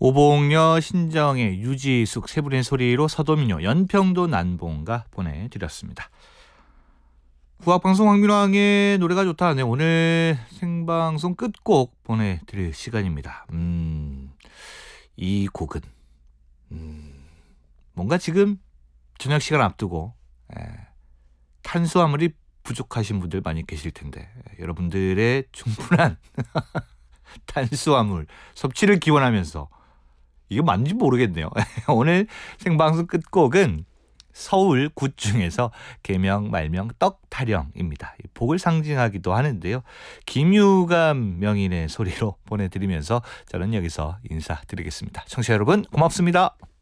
오봉여, 신정의, 유지숙 세 분의 소리로 서도민요, 연평도 난봉가 보내드렸습니다. 국악방송 황민왕의 노래가 좋다. 네, 오늘 생방송 끝곡 보내드릴 시간입니다. 이 곡은 뭔가 지금 저녁 시간 앞두고 탄수화물이 부족하신 분들 많이 계실 텐데 여러분들의 충분한 탄수화물 섭취를 기원하면서 이게 맞는지 모르겠네요. 오늘 생방송 끝곡은 서울 굿 중에서 계명 말명 떡타령입니다. 복을 상징하기도 하는데요. 김유감 명인의 소리로 보내드리면서 저는 여기서 인사드리겠습니다. 청취자 여러분 고맙습니다.